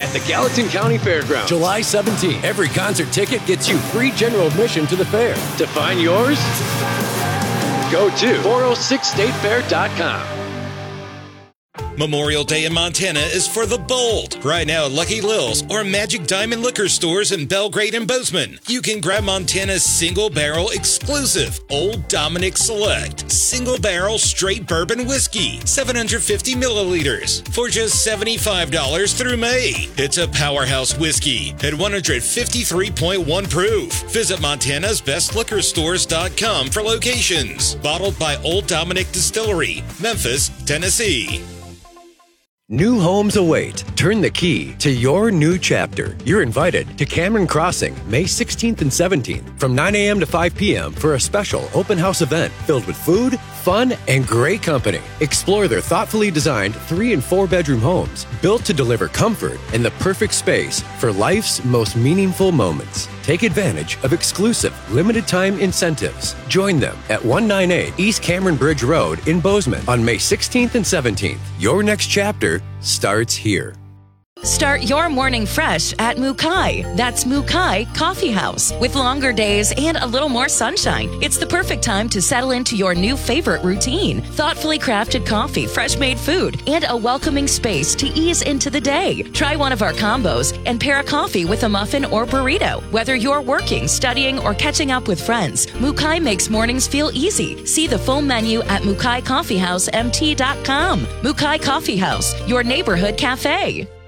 at the Gallatin County Fairgrounds. July 17th. Every concert ticket gets you free general admission to the fair. To find yours, go to 406statefair.com. Memorial Day in Montana is for the bold. Right now at Lucky Lil's or Magic Diamond Liquor Stores in Belgrade and Bozeman, you can grab Montana's single barrel exclusive Old Dominick Select single barrel straight bourbon whiskey, 750 milliliters for just $75 through May. It's a powerhouse whiskey at 153.1 proof. Visit montanasbestliquorstores.com for locations. Bottled by Old Dominick Distillery, Memphis, Tennessee. New homes await. Turn the key to your new chapter. You're invited to Cameron Crossing, May 16th and 17th from 9 a.m. to 5 p.m. for a special open house event filled with food, fun, and great company. Explore their thoughtfully designed 3- and 4-bedroom homes built to deliver comfort and the perfect space for life's most meaningful moments. Take advantage of exclusive limited-time incentives. Join them at 198 East Cameron Bridge Road in Bozeman on May 16th and 17th. Your next chapter starts here. Start your morning fresh at Mukai. That's Mukai Coffee House. With longer days and a little more sunshine, it's the perfect time to settle into your new favorite routine. Thoughtfully crafted coffee, fresh-made food, and a welcoming space to ease into the day. Try one of our combos and pair a coffee with a muffin or burrito. Whether you're working, studying, or catching up with friends, Mukai makes mornings feel easy. See the full menu at MukaiCoffeeHouseMT.com. Mukai Coffee House, your neighborhood cafe.